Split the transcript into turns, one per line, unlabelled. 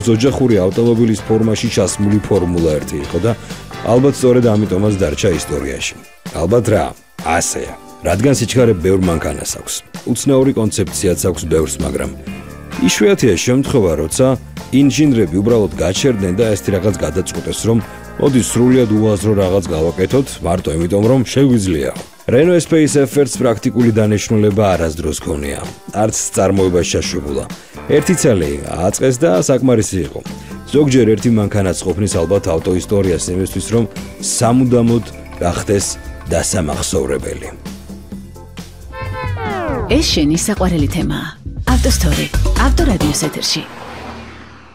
ოჯახური ავტომობილის ფორმაში ჩასმული ფორმულა 1 იყო და ალბათ სწორედ ამიტომაც დარჩა ისტორიაში. ალბათ რა, ასეა. რადგან სიჩქარე ბევრ მანქანას აქვს. უცნაური კონცეფციაც აქვს ბევრს, მაგრამ იშვიათია შემთხვევა, როცა ინჟინრები უბრალოდ გაჩერდნენ და ესეთი რაღაც გადაწყვეტეს, რომ მოდი სრულიად უაზრო რაღაც გავაკეთოთ, მარტო იმიტომ, რომ შეგვიძლია. Renault Space Efforts პრაქტიკული დანიშნულება არასდროს ქონია. არც წარმოებაში შეშულა. ერთი ცალი აწყეს და საკმარისი იყო. ზოგჯერ ერთი მანქანაც ყოფნის ალბათ ავტო ისტორიას იმისთვის, რომ სამუდამოდ გახდეს დასამახსოვრებელი.
ეს შენი საყვარელი თემაა. ავტოსტორი, ავტორადიოს ეთერში.